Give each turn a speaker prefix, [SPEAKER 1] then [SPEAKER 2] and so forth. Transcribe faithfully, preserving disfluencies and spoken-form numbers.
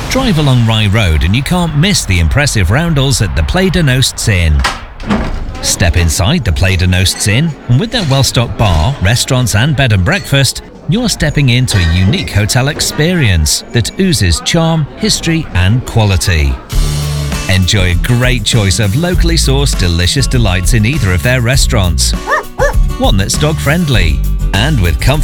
[SPEAKER 1] Drive along Rye Road and you can't miss the impressive roundels at the Play de Nosts Inn. Step inside the Play de Nosts Inn, and with their well-stocked bar, restaurants and bed and breakfast, you're stepping into a unique hotel experience that oozes charm, history and quality. Enjoy a great choice of locally sourced delicious delights in either of their restaurants. One that's dog-friendly, and with comfort